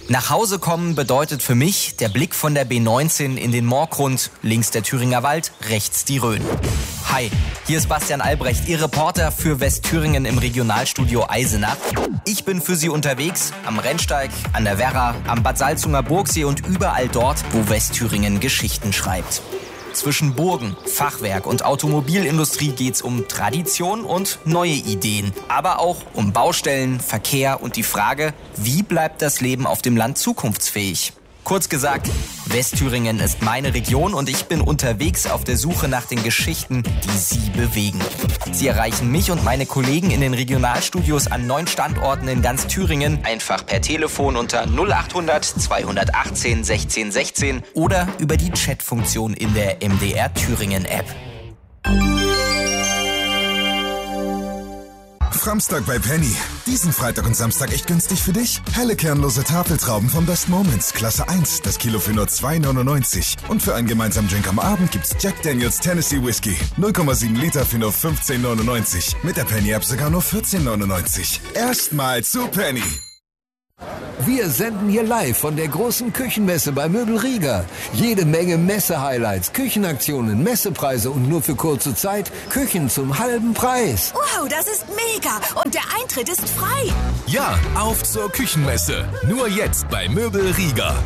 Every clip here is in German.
Nach Hause kommen bedeutet für mich der Blick von der B19 in den Moorgrund, links der Thüringer Wald, rechts die Rhön. Hi, hier ist Bastian Albrecht, Ihr Reporter für Westthüringen im Regionalstudio Eisenach. Ich bin für Sie unterwegs am Rennsteig, an der Werra, am Bad Salzunger Burgsee und überall dort, wo Westthüringen Geschichten schreibt. Zwischen Burgen, Fachwerk und Automobilindustrie geht's um Tradition und neue Ideen. Aber auch um Baustellen, Verkehr und die Frage, wie bleibt das Leben auf dem Land zukunftsfähig? Kurz gesagt, Westthüringen ist meine Region und ich bin unterwegs auf der Suche nach den Geschichten, die Sie bewegen. Sie erreichen mich und meine Kollegen in den Regionalstudios an 9 Standorten in ganz Thüringen, einfach per Telefon unter 0800 218 16 16 oder über die Chatfunktion in der MDR Thüringen App. Framstag bei Penny. Diesen Freitag und Samstag echt günstig für dich. Helle kernlose Tafeltrauben vom Best Moments, Klasse 1, das Kilo für nur 2,99. Und für einen gemeinsamen Drink am Abend gibt's Jack Daniels Tennessee Whiskey. 0,7 Liter für nur 15,99. Mit der Penny-App sogar nur 14,99. Erstmal zu Penny. Wir senden hier live von der großen Küchenmesse bei Möbel Rieger. Jede Menge Messe-Highlights, Küchenaktionen, Messepreise und nur für kurze Zeit Küchen zum halben Preis. Wow, das ist mega! Und der Eintritt ist frei! Ja, auf zur Küchenmesse. Nur jetzt bei Möbel Rieger.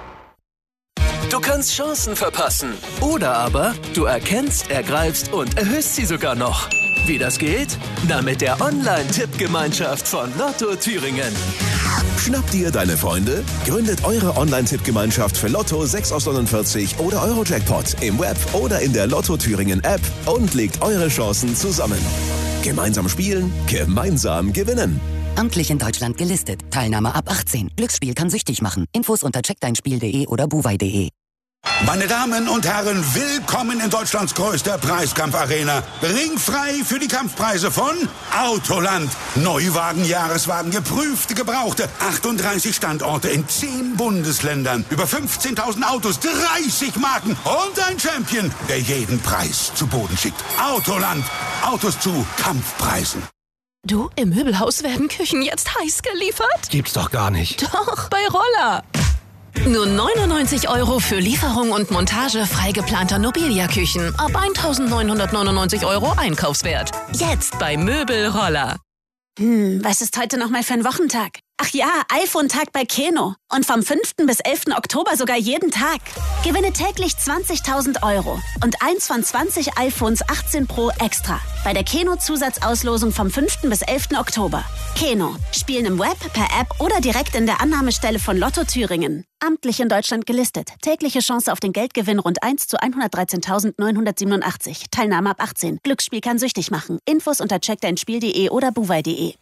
Du kannst Chancen verpassen. Oder aber du erkennst, ergreifst und erhöhst sie sogar noch. Wie das geht? Na, mit der Online-Tippgemeinschaft von Lotto Thüringen. Schnappt ihr deine Freunde? Gründet eure Online-Tippgemeinschaft für Lotto 6 aus 49 oder Eurojackpot im Web oder in der Lotto Thüringen App und legt eure Chancen zusammen. Gemeinsam spielen, gemeinsam gewinnen. Amtlich in Deutschland gelistet. Teilnahme ab 18. Glücksspiel kann süchtig machen. Infos unter checkdeinspiel.de oder buwei.de. Meine Damen und Herren, willkommen in Deutschlands größter Preiskampfarena. Ringfrei für die Kampfpreise von Autoland. Neuwagen, Jahreswagen, geprüfte, gebrauchte. 38 Standorte in 10 Bundesländern. Über 15.000 Autos, 30 Marken und ein Champion, der jeden Preis zu Boden schickt. Autoland. Autos zu Kampfpreisen. Du, im Möbelhaus werden Küchen jetzt heiß geliefert? Gibt's doch gar nicht. Doch, bei Roller. Nur 99 € für Lieferung und Montage frei geplanter Nobilia-Küchen. Ab 1.999 € Einkaufswert. Jetzt bei Möbel Roller. Was ist heute nochmal für ein Wochentag? Ach ja, iPhone-Tag bei Keno. Und vom 5. bis 11. Oktober sogar jeden Tag. Gewinne täglich 20.000 € und eins von 20 iPhones 18 Pro extra. Bei der Keno-Zusatzauslosung vom 5. bis 11. Oktober. Keno. Spielen im Web, per App oder direkt in der Annahmestelle von Lotto Thüringen. Amtlich in Deutschland gelistet. Tägliche Chance auf den Geldgewinn rund 1 zu 113.987. Teilnahme ab 18. Glücksspiel kann süchtig machen. Infos unter checkdeinspiel.de oder buwei.de.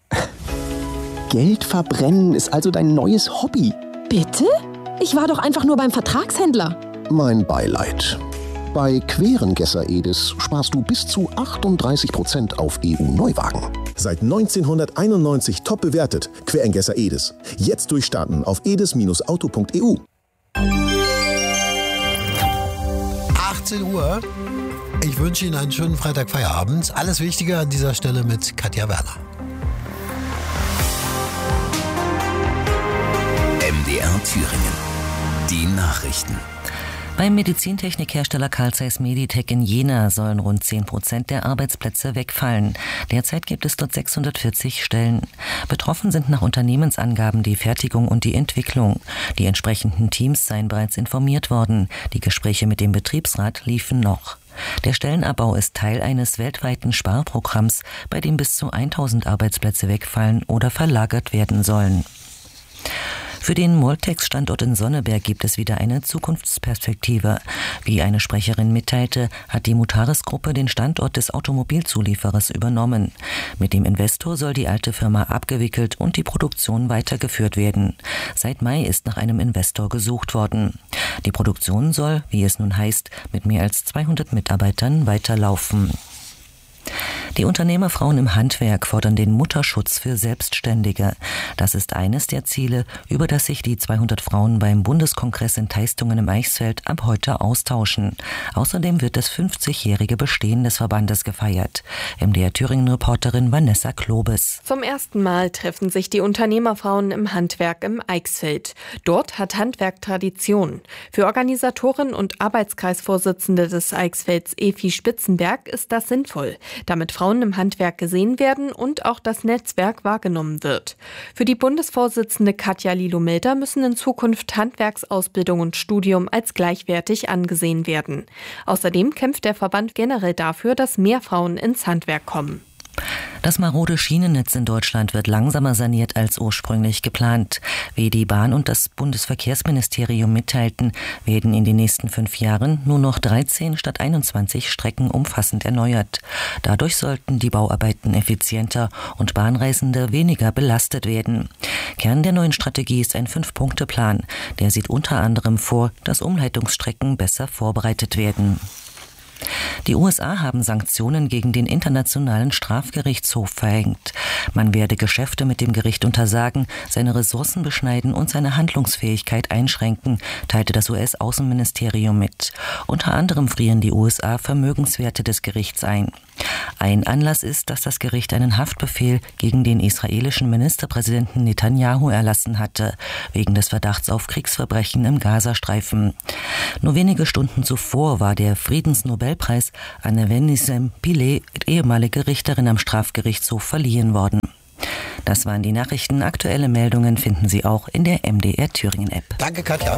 Geld verbrennen ist also dein neues Hobby. Bitte? Ich war doch einfach nur beim Vertragshändler. Mein Beileid. Bei Querengesser Edis sparst du bis zu 38% auf EU-Neuwagen. Seit 1991 top bewertet. Querengesser Edis. Jetzt durchstarten auf edis-auto.eu. 18 Uhr. Ich wünsche Ihnen einen schönen Freitagfeierabend. Alles Wichtige an dieser Stelle mit Katja Werner. MDR Thüringen. Die Nachrichten. Beim Medizintechnikhersteller Carl Zeiss Meditech in Jena sollen rund 10% der Arbeitsplätze wegfallen. Derzeit gibt es dort 640 Stellen. Betroffen sind nach Unternehmensangaben die Fertigung und die Entwicklung. Die entsprechenden Teams seien bereits informiert worden. Die Gespräche mit dem Betriebsrat liefen noch. Der Stellenabbau ist Teil eines weltweiten Sparprogramms, bei dem bis zu 1000 Arbeitsplätze wegfallen oder verlagert werden sollen. Für den Moltex-Standort in Sonneberg gibt es wieder eine Zukunftsperspektive. Wie eine Sprecherin mitteilte, hat die Mutares-Gruppe den Standort des Automobilzulieferers übernommen. Mit dem Investor soll die alte Firma abgewickelt und die Produktion weitergeführt werden. Seit Mai ist nach einem Investor gesucht worden. Die Produktion soll, wie es nun heißt, mit mehr als 200 Mitarbeitern weiterlaufen. Die Unternehmerfrauen im Handwerk fordern den Mutterschutz für Selbstständige. Das ist eines der Ziele, über das sich die 200 Frauen beim Bundeskongress in Teistungen im Eichsfeld ab heute austauschen. Außerdem wird das 50-jährige Bestehen des Verbandes gefeiert. MDR Thüringen-Reporterin Vanessa Klobes. Zum ersten Mal treffen sich die Unternehmerfrauen im Handwerk im Eichsfeld. Dort hat Handwerk Tradition. Für Organisatorin und Arbeitskreisvorsitzende des Eichsfelds Efi Spitzenberg ist das sinnvoll, damit Frauen im Handwerk gesehen werden und auch das Netzwerk wahrgenommen wird. Für die Bundesvorsitzende Katja Lilo-Melder müssen in Zukunft Handwerksausbildung und Studium als gleichwertig angesehen werden. Außerdem kämpft der Verband generell dafür, dass mehr Frauen ins Handwerk kommen. Das marode Schienennetz in Deutschland wird langsamer saniert als ursprünglich geplant. Wie die Bahn und das Bundesverkehrsministerium mitteilten, werden in den nächsten 5 Jahren nur noch 13 statt 21 Strecken umfassend erneuert. Dadurch sollten die Bauarbeiten effizienter und Bahnreisende weniger belastet werden. Kern der neuen Strategie ist ein 5-Punkte-Plan. Der sieht unter anderem vor, dass Umleitungsstrecken besser vorbereitet werden. Die USA haben Sanktionen gegen den Internationalen Strafgerichtshof verhängt. Man werde Geschäfte mit dem Gericht untersagen, seine Ressourcen beschneiden und seine Handlungsfähigkeit einschränken, teilte das US-Außenministerium mit. Unter anderem frieren die USA Vermögenswerte des Gerichts ein. Ein Anlass ist, dass das Gericht einen Haftbefehl gegen den israelischen Ministerpräsidenten Netanyahu erlassen hatte, wegen des Verdachts auf Kriegsverbrechen im Gazastreifen. Nur wenige Stunden zuvor war der Friedensnobelpreis an Wenissem Pillay, ehemalige Richterin am Strafgerichtshof, verliehen worden. Das waren die Nachrichten. Aktuelle Meldungen finden Sie auch in der MDR Thüringen-App. Danke, Katja.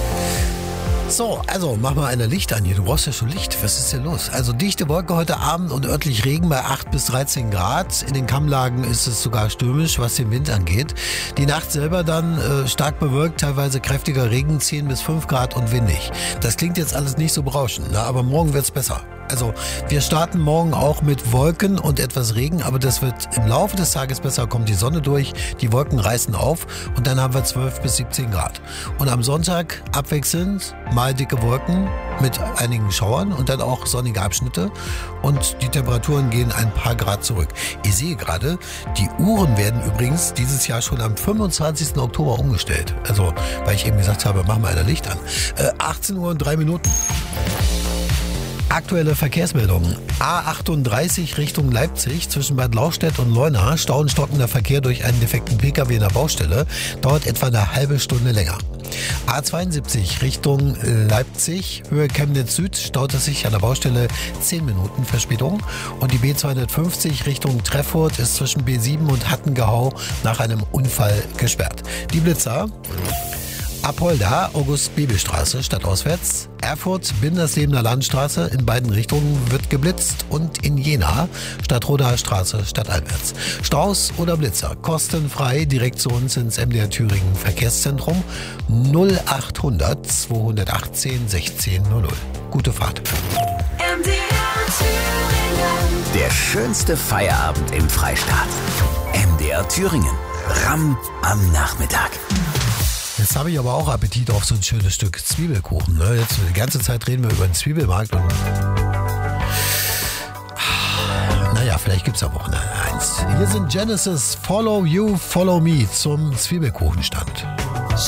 So, also mach mal einer Licht an hier. Du brauchst ja schon Licht. Was ist hier los? Also dichte Wolke heute Abend und örtlich Regen bei 8 bis 13 Grad. In den Kammlagen ist es sogar stürmisch, was den Wind angeht. Die Nacht selber dann stark bewölkt, teilweise kräftiger Regen, 10 bis 5 Grad und windig. Das klingt jetzt alles nicht so berauschend, ne? Aber morgen wird's besser. Also wir starten morgen auch mit Wolken und etwas Regen, aber das wird im Laufe des Tages besser, kommt die Sonne durch, die Wolken reißen auf und dann haben wir 12 bis 17 Grad. Und am Sonntag abwechselnd mal dicke Wolken mit einigen Schauern und dann auch sonnige Abschnitte und die Temperaturen gehen ein paar Grad zurück. Ich sehe gerade, die Uhren werden übrigens dieses Jahr schon am 25. Oktober umgestellt. Also, weil ich eben gesagt habe, mach mal einer Licht an. 18 Uhr und 3 Minuten. Aktuelle Verkehrsmeldungen. A38 Richtung Leipzig zwischen Bad Lauchstädt und Leuna. Stauenstockender Verkehr durch einen defekten Pkw in der Baustelle. Dauert etwa eine halbe Stunde länger. A72 Richtung Leipzig, Höhe Chemnitz Süd, staut es sich an der Baustelle 10 Minuten Verspätung. Und die B250 Richtung Treffurt ist zwischen B7 und Hattengehau nach einem Unfall gesperrt. Die Blitzer. Apolda, August-Bebel-Straße, stadtauswärts. Erfurt, Binderslebener Landstraße, in beiden Richtungen wird geblitzt. Und in Jena, Stadtrodaer Straße, stadteinwärts. Staus oder Blitzer, kostenfrei, direkt zu uns ins MDR Thüringen Verkehrszentrum 0800 218 1600. Gute Fahrt. MDR Thüringen. Der schönste Feierabend im Freistaat. MDR Thüringen. Ramm am Nachmittag. Jetzt habe ich aber auch Appetit auf so ein schönes Stück Zwiebelkuchen. Ne? Jetzt die ganze Zeit reden wir über den Zwiebelmarkt und naja, vielleicht gibt es am Wochenende eins. Hier sind Genesis Follow You, Follow Me zum Zwiebelkuchenstand.